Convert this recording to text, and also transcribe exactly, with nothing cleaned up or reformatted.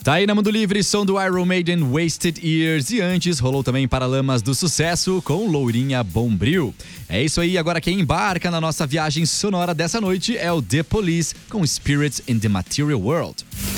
Tá aí na Mundo Livre, som do Iron Maiden, Wasted Years. E antes, rolou também Paralamas do Sucesso com Lourinha Bombril. É isso aí, agora quem embarca na nossa viagem sonora dessa noite é o The Police com Spirits in the Material World.